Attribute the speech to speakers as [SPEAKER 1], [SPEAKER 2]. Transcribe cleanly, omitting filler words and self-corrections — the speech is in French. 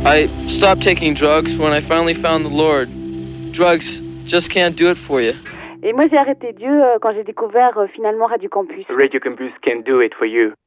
[SPEAKER 1] I stopped taking drugs when I finally found the Lord. Drugs just can't do it for you.
[SPEAKER 2] Et moi, j'ai arrêté Dieu quand j'ai découvert finalement Radio Campus.
[SPEAKER 3] Radio Campus can do it for you.